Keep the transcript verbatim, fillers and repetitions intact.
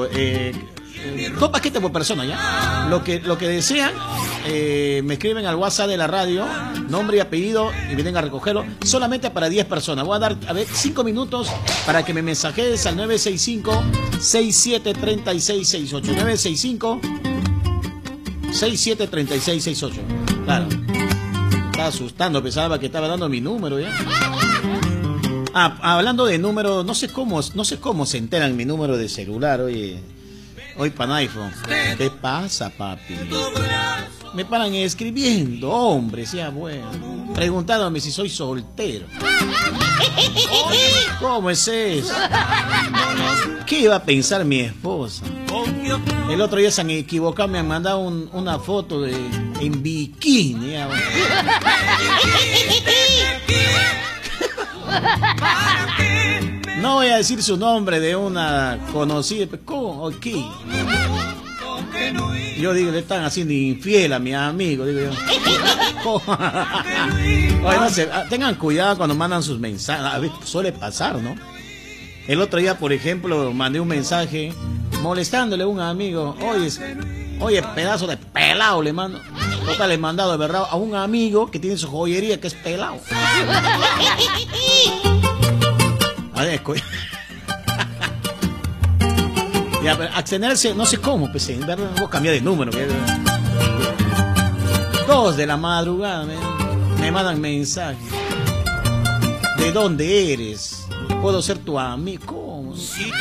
Eh, eh, dos paquetes por persona, ¿ya? Lo que, lo que desean, eh, me escriben al WhatsApp de la radio, nombre y apellido, y vienen a recogerlo, solamente para diez personas. Voy a dar, a ver, cinco minutos para que me mensajes al nueve seis cinco, seis siete tres seis seis ocho. nueve seis cinco, seis siete tres seis seis ocho. Claro. Estaba asustando, pensaba que estaba dando mi número, ¿ya? Ah, hablando de número, no sé cómo, no sé cómo se enteran mi número de celular, oye. Hoy para iPhone. ¿Qué pasa, papi? Me paran escribiendo, hombre, sea bueno. Preguntándome si soy soltero. ¿Cómo es eso? ¿Qué iba a pensar mi esposa? El otro día se han equivocado, me han mandado un, una foto de en bikini. Ya, bueno. No voy a decir su nombre de una conocida. ¿Cómo? ¿Qué? Yo digo, le están haciendo infiel a mi amigo. Digo yo. Oye, no sé, tengan cuidado cuando mandan sus mensajes. A veces suele pasar, ¿no? El otro día, por ejemplo, mandé un mensaje molestándole a un amigo. Oye, oye, pedazo de pelado le mando. Total, le he mandado de verdad a un amigo que tiene su joyería que es pelado. A ver, ya, pero abstenerse, no sé cómo, pues en verdad voy a cambiar de número. Dos de la madrugada me, me mandan mensajes. ¿De dónde eres? ¿Puedo ser tu amigo? ¿Cómo?